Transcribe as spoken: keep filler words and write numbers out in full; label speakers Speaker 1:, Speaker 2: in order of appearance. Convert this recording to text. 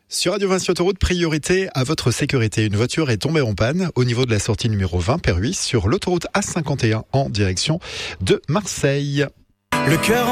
Speaker 1: Sur Radio Vinci Autoroute, priorité à votre sécurité. Une voiture est tombée en panne au niveau de la sortie numéro vingt Perhuis sur l'autoroute A cinquante et un en direction de Marseille.
Speaker 2: Le cœur